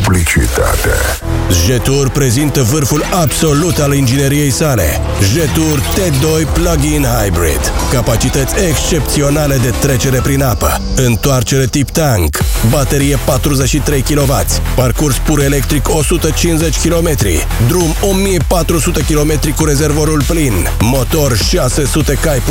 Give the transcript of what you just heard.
publicitate. Jetur prezintă vârful absolut al ingineriei sale. Jetur T2 Plug-in Hybrid. Capacități excepționale de trecere prin apă. Întoarcere tip tank. Baterie 43 kW. Parcurs pur electric 150 km. Drum 1400 km cu rezervorul plin. Motor 600 cai